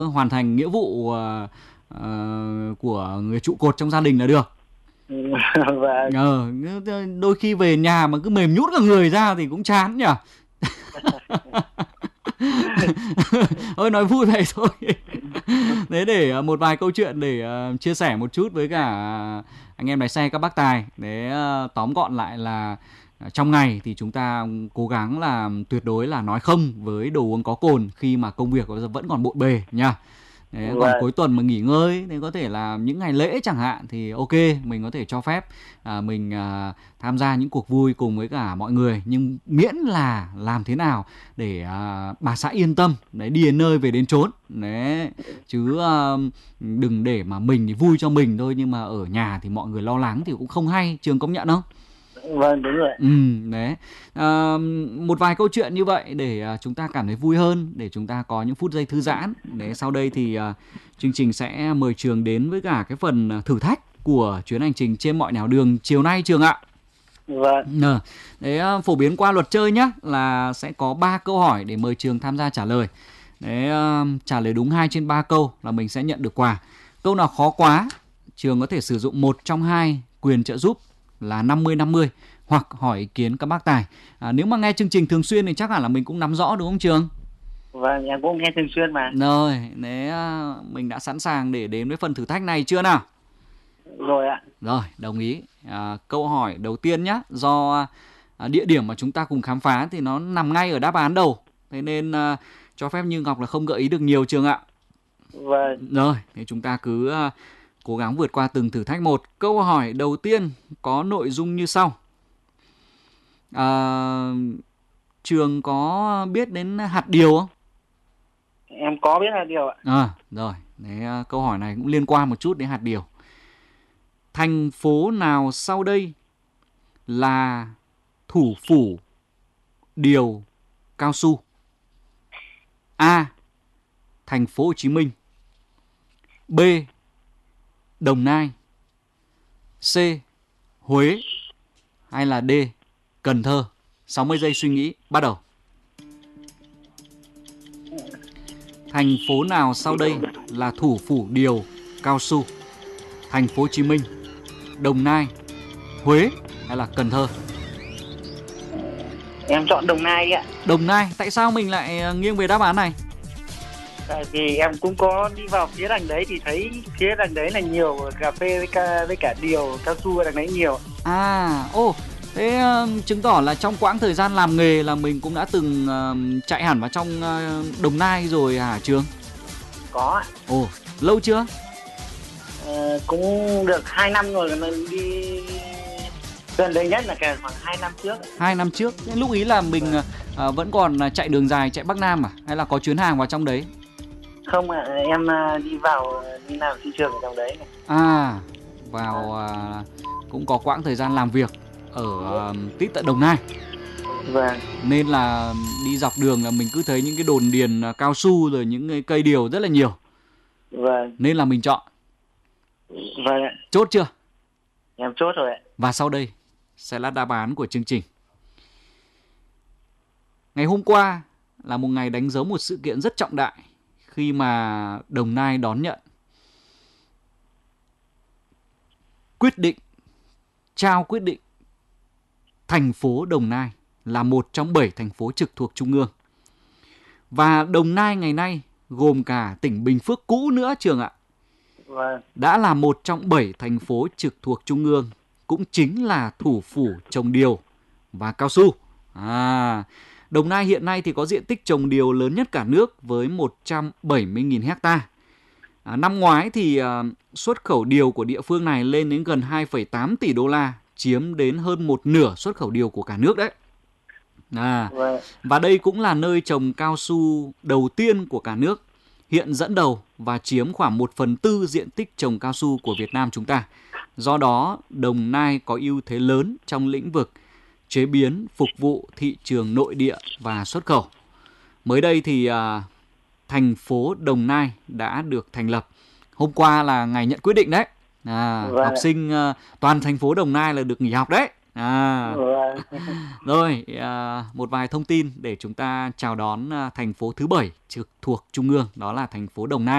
hoàn thành nghĩa vụ của người trụ cột trong gia đình là được. Vâng. Đôi khi về nhà mà cứ mềm nhũn cả người ra thì cũng chán nhỉ. Ôi nói vui vậy thôi. Thế để một vài câu chuyện để chia sẻ một chút với cả anh em lái xe các bác tài. Để tóm gọn lại là trong ngày thì chúng ta cố gắng là tuyệt đối là nói không với đồ uống có cồn khi mà công việc vẫn còn bộn bề nha. Đấy, còn cuối tuần mà nghỉ ngơi thì có thể là những ngày lễ chẳng hạn thì ok, mình có thể cho phép mình tham gia những cuộc vui cùng với cả mọi người, nhưng miễn là làm thế nào để bà xã yên tâm đấy, đi đến nơi về đến chốn đấy, chứ đừng để mà mình thì vui cho mình thôi nhưng mà ở nhà thì mọi người lo lắng thì cũng không hay. Trường công nhận không? Vâng, đúng rồi. Đấy. Một vài câu chuyện như vậy để chúng ta cảm thấy vui hơn, để chúng ta có những phút giây thư giãn. Đấy, sau đây thì chương trình sẽ mời Trường đến với cả cái phần thử thách của chuyến hành trình trên mọi nẻo đường chiều nay Trường ạ. Vâng. Đấy, phổ biến qua luật chơi nhé, là sẽ có 3 câu hỏi để mời Trường tham gia trả lời. Đấy, trả lời đúng 2 trên 3 câu là mình sẽ nhận được quà. Câu nào khó quá, Trường có thể sử dụng một trong hai quyền trợ giúp là 50-50 hoặc hỏi ý kiến các bác tài. Nếu mà nghe chương trình thường xuyên thì chắc hẳn là mình cũng nắm rõ đúng không Trường? Vâng, em cũng nghe thường xuyên mà. Rồi, đấy, mình đã sẵn sàng để đến với phần thử thách này chưa nào? Rồi ạ. Rồi, đồng ý. Câu hỏi đầu tiên nhé, do địa điểm mà chúng ta cùng khám phá thì nó nằm ngay ở đáp án đầu. Thế nên cho phép Như Ngọc là không gợi ý được nhiều Trường ạ. Vâng. Rồi, thì chúng ta cứ cố gắng vượt qua từng thử thách một. Câu hỏi đầu tiên có nội dung như sau. Trường có biết đến hạt điều không? Em có biết hạt điều ạ. Rồi, đấy, câu hỏi này cũng liên quan một chút đến hạt điều. Thành phố nào sau đây là thủ phủ điều cao su? A. Thành phố Hồ Chí Minh. B. Đồng Nai. C. Huế. Hay là D. Cần Thơ? 60 giây suy nghĩ, bắt đầu. Thành phố nào sau đây là thủ phủ điều cao su? Thành phố Hồ Chí Minh, Đồng Nai, Huế hay là Cần Thơ? Em chọn Đồng Nai đi ạ. Đồng Nai, tại sao mình lại nghiêng về đáp án này? Tại vì em cũng có đi vào phía đằng đấy thì thấy phía đằng đấy là nhiều cà phê với cả điều cao su ở đằng đấy nhiều. Thế chứng tỏ là trong quãng thời gian làm nghề là mình cũng đã từng chạy hẳn vào trong Đồng Nai rồi hả Trường? Có ạ. Lâu chưa? Cũng được 2 năm rồi, mình đi gần đây nhất là khoảng 2 năm trước. 2 năm trước. Lúc ý là mình vẫn còn chạy đường dài, chạy Bắc Nam à? Hay là có chuyến hàng vào trong đấy? Không ạ, em đi làm thị trường ở trong đấy. Cũng có quãng thời gian làm việc ở tít tận Đồng Nai. Vâng. Nên là đi dọc đường là mình cứ thấy những cái đồn điền cao su rồi những cái cây điều rất là nhiều. Vâng. Nên là mình chọn. Vâng ạ. Chốt chưa? Em chốt rồi ạ. Và sau đây sẽ là đáp án của chương trình. Ngày hôm qua là một ngày đánh dấu một sự kiện rất trọng đại khi mà Đồng Nai đón nhận trao quyết định thành phố Đồng Nai là một trong 7 thành phố trực thuộc Trung ương. Và Đồng Nai ngày nay gồm cả tỉnh Bình Phước cũ nữa Trường ạ. Vâng. Đã là một trong 7 thành phố trực thuộc Trung ương, cũng chính là thủ phủ trồng điều và cao su. Đồng Nai hiện nay thì có diện tích trồng điều lớn nhất cả nước với 170.000 hectare. Năm ngoái thì xuất khẩu điều của địa phương này lên đến gần 2,8 tỷ đô la, chiếm đến hơn một nửa xuất khẩu điều của cả nước đấy. Và đây cũng là nơi trồng cao su đầu tiên của cả nước, hiện dẫn đầu và chiếm khoảng 1/4 diện tích trồng cao su của Việt Nam chúng ta. Do đó, Đồng Nai có ưu thế lớn trong lĩnh vực chế biến, phục vụ thị trường nội địa và xuất khẩu. Mới đây thì thành phố Đồng Nai đã được thành lập. Hôm qua là ngày nhận quyết định đấy. Học sinh toàn thành phố Đồng Nai là được nghỉ học đấy. Rồi, một vài thông tin để chúng ta chào đón thành phố thứ 7 trực thuộc Trung ương, đó là thành phố Đồng Nai.